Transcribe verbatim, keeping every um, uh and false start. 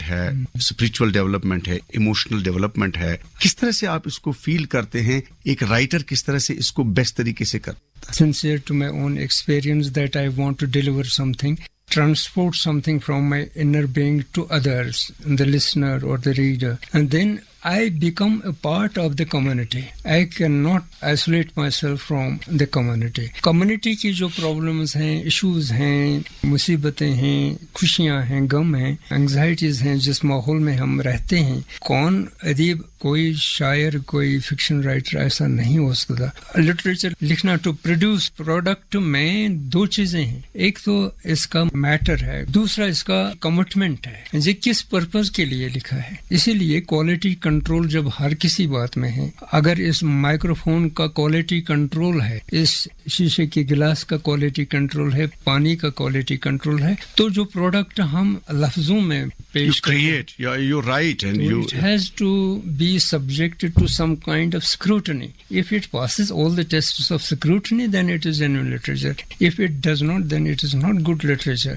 ہے, spiritual development ہے, emotional development ہے, کس طرح سے آپ اس کو فیل کرتے ہیں؟ ایک رائٹر کس طرح سے اس کو بیسٹ طریقے سے کرتا ہے؟ Sincere to my own experience that I want to deliver something, transport something from my inner being to others, the listener or the reader, and then I become a part of the community. I cannot isolate myself from the community. Community کی جو problems ہیں, issues ہیں, مصیبتیں ہیں, خوشیاں ہیں, غم ہیں, anxieties ہیں, جس ماحول میں ہم رہتے ہیں, کون ادیب, کوئی شاعر, کوئی فکشن رائٹر ایسا نہیں ہو سکتا. لٹریچر لکھنا ٹو پروڈیوس پروڈکٹ میں دو چیزیں ہیں. ایک تو اس کا میٹر ہے, دوسرا اس کا کمٹمنٹ ہے, یہ کس پرپز کے لیے لکھا ہے. اسی لیے کوالٹی کنٹرول جب ہر کسی بات میں ہے, اگر اس مائکرو فون کا کوالٹی کنٹرول ہے, اس شیشے کے گلاس کا کوالٹی کنٹرول ہے, پانی کا کوالٹی کنٹرول ہے, تو جو پروڈکٹ ہم لفظوں میں پیش create you right and you it has to be subjected to some kind of scrutiny. If it passes all the tests of scrutiny, then it is genuine literature. If it does not, then it is not good literature.